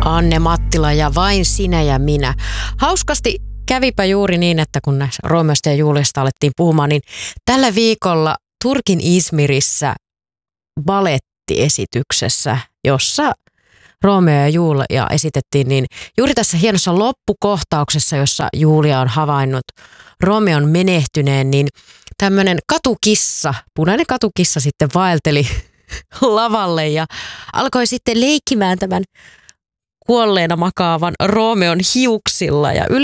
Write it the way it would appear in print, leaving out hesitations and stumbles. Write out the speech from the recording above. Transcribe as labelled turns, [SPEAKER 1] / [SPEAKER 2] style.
[SPEAKER 1] Anne Mattila ja Vain sinä ja minä. Hauskasti kävipä juuri niin, että kun näistä Roomeosta ja Juliasta alettiin puhumaan, niin tällä viikolla Turkin Izmirissä balettiesityksessä, jossa Roomeo ja Julia esitettiin, niin juuri tässä hienossa loppukohtauksessa, jossa Julia on havainnut Romeon menehtyneen, niin tämmöinen katukissa, punainen katukissa sitten vaelteli lavalle ja alkoi sitten leikkimään tämän kuolleena makaavan Romeon hiuksilla. Ja